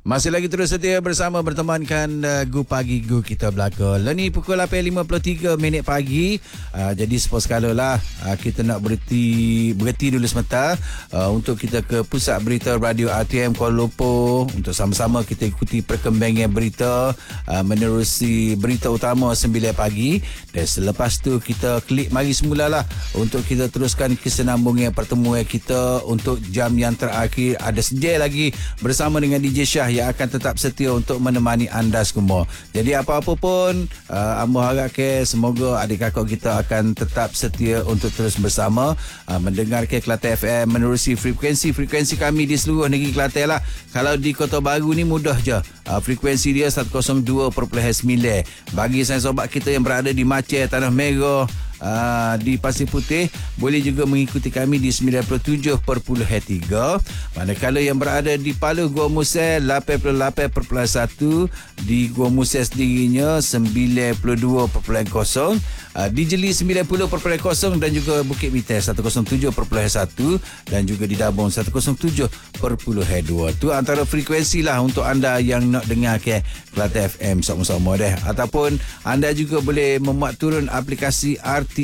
Masih lagi terus setia bersama bertemankan Gu Pagi Gu kita belaka. Lah ni pukul 8.53 minit pagi. Jadi sepos kala lah kita nak berhenti dulu sebentar untuk kita ke pusat berita radio RTM Kuala Lumpur untuk sama-sama kita ikuti perkembangan berita menerusi berita utama 9 pagi, dan selepas tu kita klik mari semula lah untuk kita teruskan kesinambungan pertemuan kita untuk jam yang terakhir. Ada sejak lagi bersama dengan DJ Syah yang akan tetap setia untuk menemani anda semua. Jadi apa-apa pun Ambo harap semoga adik kakak kita akan tetap setia untuk terus bersama mendengar Kelantan FM menerusi frekuensi kami di seluruh negeri Kelantan lah. Kalau di Kota Baru ni mudah je, frekuensi dia 102.9. Bagi saya sobat kita yang berada di Maceh, Tanah Merah, di Pasir Putih, boleh juga mengikuti kami di 97.3. Manakala yang berada di Paluh Gua Musel 88.1, di Gua Musel sendirinya 92.0, di Jeli 90.0 dan juga Bukit Mitang 107.1 dan juga di Dabong 107.2. Tu antara frekuensi lah untuk anda yang nak dengar ke Kelantan FM sama-sama deh. Ataupun anda juga boleh memuat turun aplikasi